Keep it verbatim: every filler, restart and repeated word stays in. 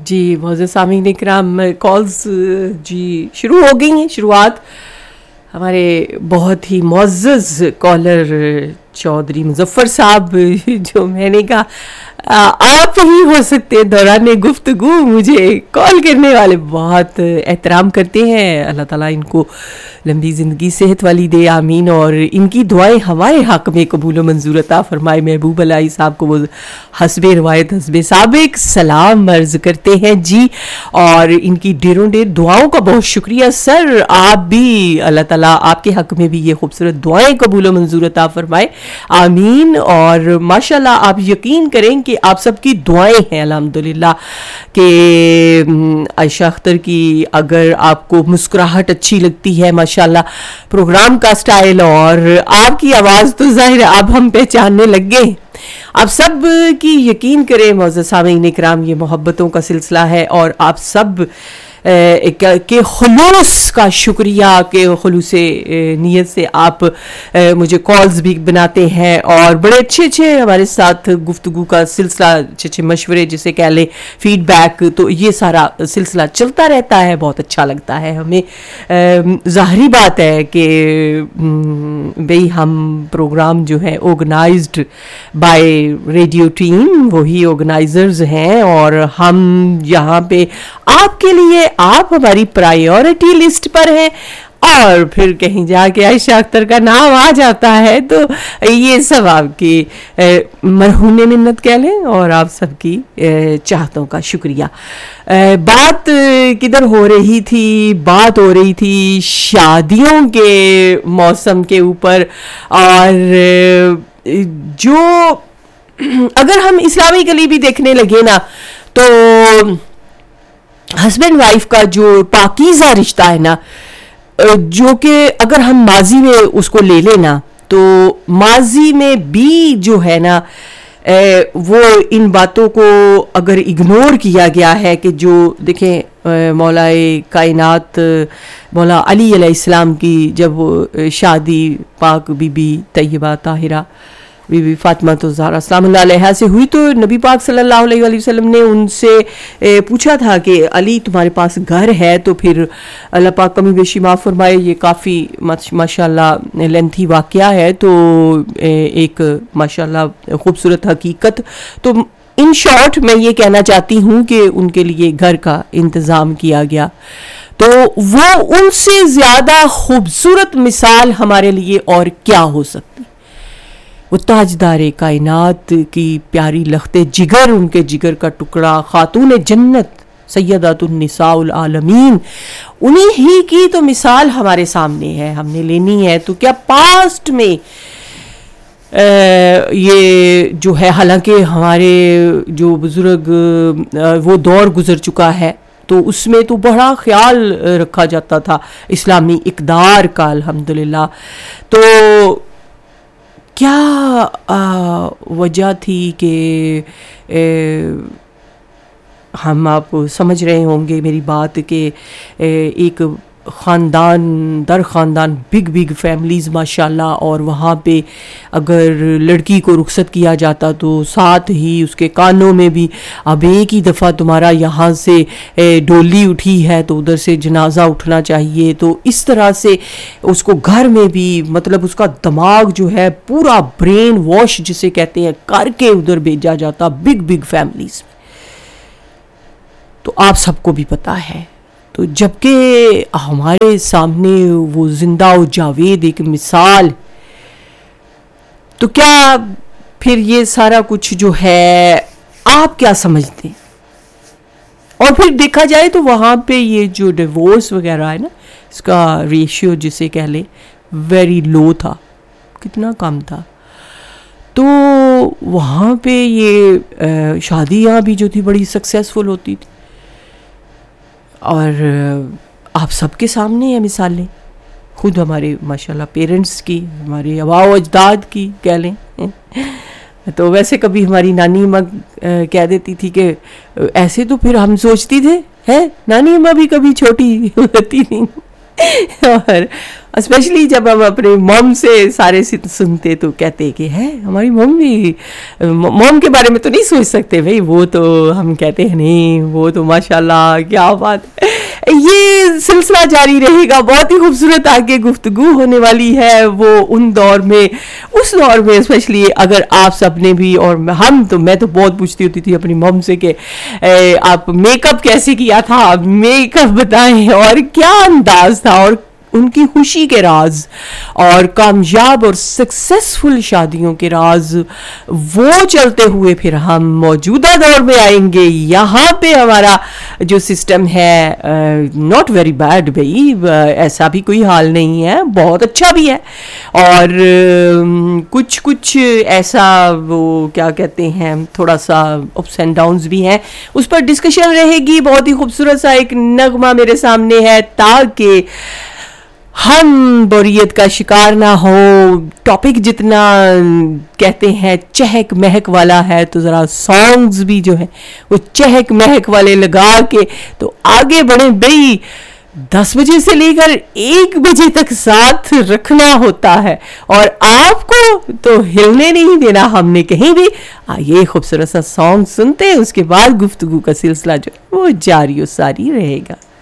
जी मौजूद सामीन इकराम, कॉल्स जी शुरू हो गई हैं। शुरुआत हमारे बहुत ही मुअज़्ज़ज़ कॉलर चौधरी मुज़फ़्फ़र साहब, जो मैंने कहा आप ही हो सकते हैं दौरान गुफ्तगू मुझे कॉल करने वाले, बहुत एहतराम करते हैं। अल्लाह ताला इनको लंबी ज़िंदगी सेहत वाली दे, आमीन। और इनकी दुआएं हमारे हक़ में कबूल मंजूर अता फरमाए। महबूब अलाई साहब को वो हस्बे रवायत हस्बे साबिक सलाम अर्ज़ करते हैं जी, और इनकी ढेरों ढेर दुआओं का बहुत शुक्रिया सर। आप भी अल्लाह ताला आपके हक़ में भी ये खूबसूरत दुआएं कबूल मंजूर अता फरमाए, आमीन। और माशाल्लाह आप यकीन करें कि आप सबकी दुआएं हैं अल्हम्दुलिल्लाह। कि आयशा अख्तर की अगर आपको मुस्कुराहट अच्छी लगती है, माशाल्लाह प्रोग्राम का स्टाइल और आपकी आवाज़ तो जाहिर है अब हम पहचानने लग गए। आप सब की यकीन करें मौजूद सामीन इकराम, ये मोहब्बतों का सिलसिला है और आप सब के खुलूस का शुक्रिया, के खुलूस नीयत से आप मुझे कॉल्स भी बनाते हैं और बड़े अच्छे अच्छे हमारे साथ गुफ्तगू का सिलसिला, अच्छे अच्छे मशवरे जिसे कह लें, फीडबैक, तो ये सारा सिलसिला चलता रहता है। बहुत अच्छा लगता है हमें। ज़ाहरी बात है कि भाई हम प्रोग्राम जो है ऑर्गेनाइज्ड बाय रेडियो टीम, वही ऑर्गेनाइजर्स हैं और हम यहाँ पे आपके लिए, आप हमारी प्रायोरिटी लिस्ट पर हैं। और फिर कहीं जाके आयशा अख्तर का नाम आ जाता है तो ये सब आपकी मरहूने मिन्नत कह लें और आप सबकी चाहतों का शुक्रिया। बात किधर हो रही थी? बात हो रही थी शादियों के मौसम के ऊपर। और जो अगर हम इस्लामी गली भी देखने लगे ना, तो हस्बैंड वाइफ का जो पाकीज़ा रिश्ता है ना, जो कि अगर हम माजी में उसको ले लेना, तो माजी में भी जो है ना वो इन बातों को अगर इग्नोर किया गया है कि जो देखें मौलाए कायनात मौला अली अलैहिस्सलाम की जब शादी पाक बीबी तैयबा ताहिरा बीबी फातिमा तो ज़हरा सलामुल्लाह अलैहा से हुई, तो नबी पाक सल्लल्लाहु अलैहि वसल्लम ने उनसे पूछा था कि अली तुम्हारे पास घर है? तो फिर अल्लाह पाक कमी बेशी माफ़ फरमाए, ये काफ़ी माशाल्लाह लेंथी वाक़या है, तो एक माशाल्लाह खूबसूरत हकीकत। तो इन शॉर्ट मैं ये कहना चाहती हूँ कि उनके लिए घर का इंतज़ाम किया गया। तो वो उनसे ज़्यादा खूबसूरत मिसाल हमारे लिए और क्या हो सकती? वो ताजदारे कायनात की प्यारी लख्ते जिगर, उनके जिगर का टुकड़ा, खातून जन्नत सैयदातुन निसाउल आलमीन, उन्हीं ही की तो मिसाल हमारे सामने है, हमने लेनी है। तो क्या पास्ट में आ, ये जो है, हालांकि हमारे जो बुजुर्ग वो दौर गुजर चुका है, तो उसमें तो बड़ा ख्याल रखा जाता था इस्लामी इक़दार का अल्हम्दुलिल्लाह। तो क्या वजह थी कि हम, आप समझ रहे होंगे मेरी बात, कि एक ख़ानदान दर ख़ानदान बिग बिग फैमिलीज़ माशाल्लाह, और वहाँ पे अगर लड़की को रुखसत किया जाता तो साथ ही उसके कानों में भी अब एक ही दफ़ा तुम्हारा यहाँ से डोली उठी है तो उधर से जनाजा उठना चाहिए। तो इस तरह से उसको घर में भी, मतलब उसका दिमाग जो है पूरा ब्रेन वॉश जिसे कहते हैं करके उधर भेजा जाता, बिग बिग फैमिलीज़। तो आप सबको भी पता है। तो जबकि हमारे सामने वो जिंदा और जावेद एक मिसाल, तो क्या फिर ये सारा कुछ जो है आप क्या समझते हैं? और फिर देखा जाए तो वहाँ पे ये जो डिवोर्स वगैरह है ना, इसका रेशियो जिसे कह ले वेरी लो था, कितना कम था। तो वहाँ पे ये शादियाँ भी जो थी बड़ी सक्सेसफुल होती थी। और आप सबके सामने है मिसालें, खुद हमारे माशाल्लाह पेरेंट्स की, हमारे आबाओ अजदाद की कह लें। तो वैसे कभी हमारी नानी अम्मा कह देती थी कि ऐसे तो फिर हम सोचती थे, है नानी अम्मा भी कभी छोटी होती नहीं। और स्पेशली जब हम अपने मॉम से सारे सि- सुनते तो कहते कि है हमारी मॉम भी, मॉम के बारे में तो नहीं सोच सकते भाई, वो तो हम कहते हैं नहीं, वो तो माशाल्लाह क्या बात है। ये सिलसिला जारी रहेगा, बहुत ही खूबसूरत आगे गुफ्तगू होने वाली है। वो उन दौर में, उस दौर में स्पेशली अगर आप सब ने भी, और हम तो, मैं तो बहुत पूछती होती थी अपनी मॉम से कि ए, आप मेकअप कैसे किया था, मेकअप बताएं, और क्या अंदाज था, और उनकी खुशी के राज और कामयाब और सक्सेसफुल शादियों के राज, वो चलते हुए फिर हम मौजूदा दौर में आएंगे। यहाँ पे हमारा जो सिस्टम है नॉट वेरी बैड भाई, ऐसा भी कोई हाल नहीं है, बहुत अच्छा भी है। और अ, कुछ कुछ ऐसा वो क्या कहते हैं, थोड़ा सा अप्स एंड डाउन्स भी हैं, उस पर डिस्कशन रहेगी। बहुत ही खूबसूरत सा एक नगमा मेरे सामने है, ताकि हम बोरियत का शिकार ना हो। टॉपिक जितना कहते हैं चहक महक वाला है, तो ज़रा सॉन्ग्स भी जो है वो चहक महक वाले लगा के तो आगे बढ़े भाई। दस बजे से लेकर एक बजे तक साथ रखना होता है, और आपको तो हिलने नहीं देना हमने कहीं भी। आइए खूबसूरत सा सॉन्ग सुनते हैं, उसके बाद गुफ्तगू का सिलसिला जो है वो जारी और सारी रहेगा।